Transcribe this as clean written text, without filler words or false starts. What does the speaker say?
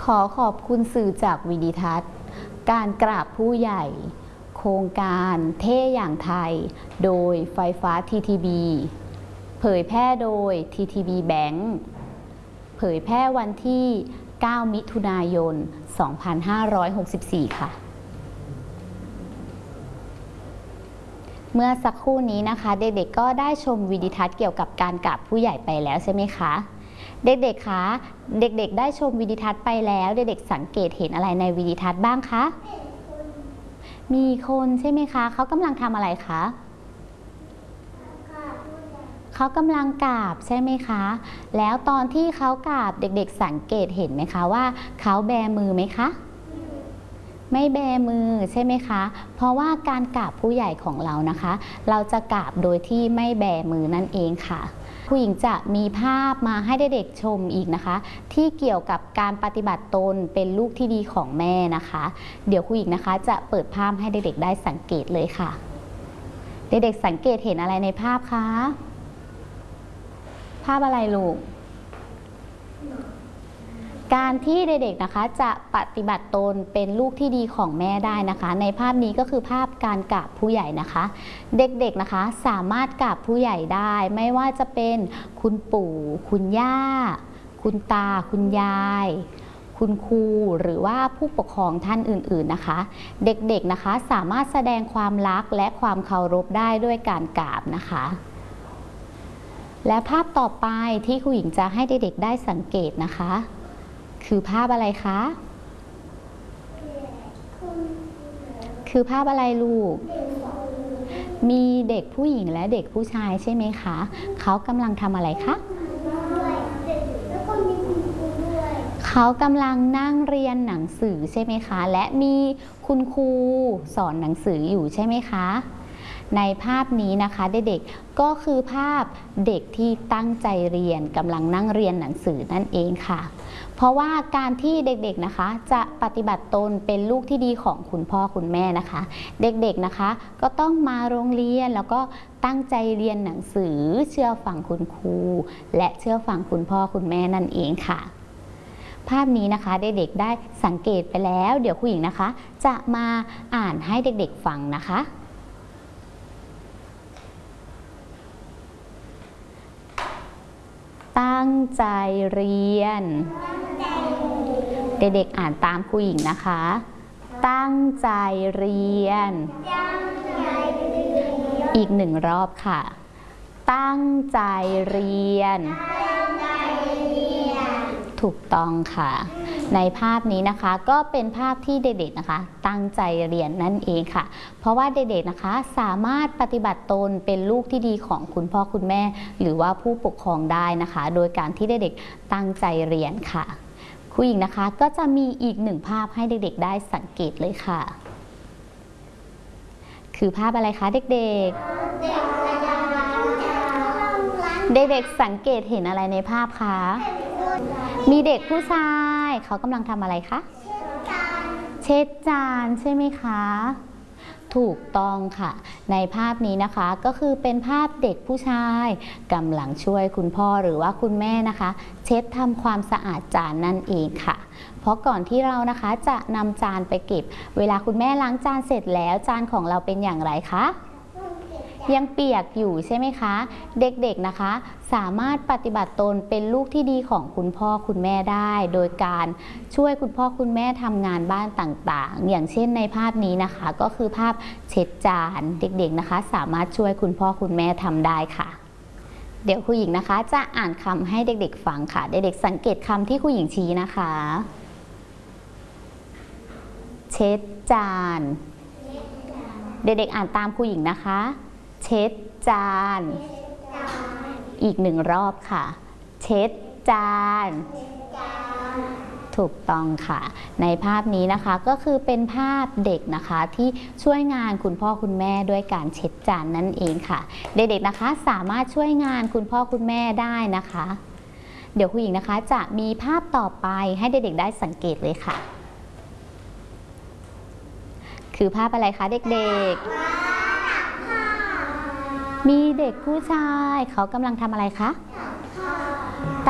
ขอขอบคุณสื่อจากวิดิทัศน์การกราบผู้ใหญ่โครงการเท่อย่างไทยโดยไฟฟ้า TTB เผยแพร่โดย TTB Bank เผยแพร่วันที่ 9 มิถุนายน 2564 ค่ะเมื่อสักครู่นี้นะคะเด็กๆก็ได้ชมวิดิทัศน์เกี่ยวกับการกราบผู้ใหญ่ไปแล้วใช่ไหมคะเด็กๆคะเด็กๆได้ชมวิดิทัศน์ไปแล้วเด็กๆสังเกตเห็นอะไรในวิดิทัศน์บ้างคะมีคนใช่ไหมคะเขากำลังทำอะไรคะเขากำลังกราบใช่ไหมคะแล้วตอนที่เขากราบเด็กๆสังเกตเห็นไหมคะว่าเขาแบมือไหมคะไม่แบมือใช่ไหมคะเพราะว่าการกราบผู้ใหญ่ของเรานะคะเราจะกราบโดยที่ไม่แบมือนั่นเองค่ะผู้หญิงจะมีภาพมาให้เด็กๆชมอีกนะคะที่เกี่ยวกับการปฏิบัติตนเป็นลูกที่ดีของแม่นะคะเดี๋ยวผู้หญิงนะคะจะเปิดภาพให้เด็กๆได้สังเกตเลยค่ะเด็กๆสังเกตเห็นอะไรในภาพคะภาพอะไรลูกการที่เด็กๆนะคะจะปฏิบัติตนเป็นลูกที่ดีของแม่ได้นะคะในภาพนี้ก็คือภาพการกราบผู้ใหญ่นะคะเด็กๆนะคะสามารถกราบผู้ใหญ่ได้ไม่ว่าจะเป็นคุณปู่คุณย่าคุณตาคุณยายคุณครูหรือว่าผู้ปกครองท่านอื่นๆนะคะเด็กๆนะคะสามารถแสดงความรักและความเคารพได้ด้วยการกราบนะคะและภาพต่อไปที่ครูหญิงจะให้เด็กๆได้สังเกตนะคะคือภาพอะไรคะคือภาพอะไรลูกมีเด็กผู้หญิงและเด็กผู้ชายใช่ไหมคะเขากำลังทำอะไรคะเขากำลังนั่งเรียนหนังสือใช่ไหมคะและมีคุณครูสอนหนังสืออยู่ใช่ไหมคะในภาพนี้นะคะเด็กๆก็คือภาพเด็กที่ตั้งใจเรียนกำลังนั่งเรียนหนังสือนั่นเองค่ะเพราะว่าการที่เด็กๆนะคะจะปฏิบัติตนเป็นลูกที่ดีของคุณพ่อคุณแม่นะคะเด็กๆนะคะก็ต้องมาโรงเรียนแล้วก็ตั้งใจเรียนหนังสือเชื่อฟังคุณครูและเชื่อฟังคุณพ่อคุณแม่นั่นเองค่ะภาพนี้นะคะเด็กๆได้สังเกตไปแล้วเดี๋ยวครูหญิงนะคะจะมาอ่านให้เด็กๆฟังนะคะตั้งใจเรียนเด็กๆอ่านตามครูหญิงนะคะตั้งใจเรียนอีกหนึ่งรอบค่ะตั้งใจเรียนถูกต้องค่ะในภาพนี้นะคะก็เป็นภาพที่เด็กๆนะคะตั้งใจเรียนนั่นเองค่ะเพราะว่าเด็กๆนะคะสามารถปฏิบัติตนเป็นลูกที่ดีของคุณพ่อคุณแม่หรือว่าผู้ปกครองได้นะคะโดยการที่เด็กๆตั้งใจเรียนค่ะครูหญิงนะคะก็จะมีอีกหนึ่งภาพให้เด็กๆได้สังเกตเลยค่ะคือภาพอะไรคะเด็กๆเด็กๆสังเกตเห็นอะไรในภาพคะมีเด็กผู้ชายเขากำลังทำอะไรคะเช็ดจานใช่ไหมคะถูกต้องค่ะในภาพนี้นะคะก็คือเป็นภาพเด็กผู้ชายกำลังช่วยคุณพ่อหรือว่าคุณแม่นะคะเช็ดทำความสะอาดจานนั่นเองค่ะเพราะก่อนที่เรานะคะจะนำจานไปเก็บเวลาคุณแม่ล้างจานเสร็จแล้วจานของเราเป็นอย่างไรคะยังเปียกอยู่ใช่ไหมคะเด็กๆนะคะสามารถปฏิบัติตนเป็นลูกที่ดีของคุณพ่อคุณแม่ได้โดยการช่วยคุณพ่อคุณแม่ทำงานบ้านต่างๆอย่างเช่นในภาพนี้นะคะก็คือภาพเช็ดจานเด็กๆนะคะสามารถช่วยคุณพ่อคุณแม่ทำได้ค่ะเดี๋ยวครูหญิงนะคะจะอ่านคำให้เด็กๆฟังค่ะเด็กๆสังเกตคำที่ครูหญิงชี้นะคะเช็ดจานเด็กๆอ่านตามครูหญิงนะคะเช็ดจานอีกหนึ่งรอบค่ะเช็ดจานถูกต้องค่ะในภาพนี้นะคะก็คือเป็นภาพเด็กนะคะที่ช่วยงานคุณพ่อคุณแม่ด้วยการเช็ดจานนั่นเองค่ะเด็กๆนะคะสามารถช่วยงานคุณพ่อคุณแม่ได้นะคะเดี๋ยวครูหญิงนะคะจะมีภาพต่อไปให้เด็กๆได้สังเกตเลยค่ะคือภาพอะไรคะเด็กๆมีเด็กผู้ชายเขากำลังทำอะไรคะ